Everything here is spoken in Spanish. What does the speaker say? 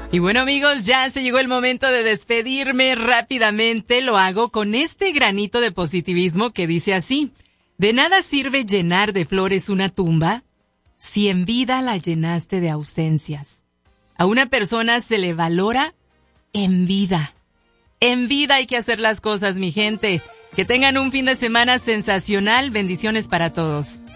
Y bueno, amigos, ya se llegó el momento de despedirme rápidamente. Lo hago con este granito de positivismo que dice así: de nada sirve llenar de flores una tumba si en vida la llenaste de ausencias. A una persona se le valora en vida. En vida hay que hacer las cosas, mi gente. Que tengan un fin de semana sensacional. Bendiciones para todos.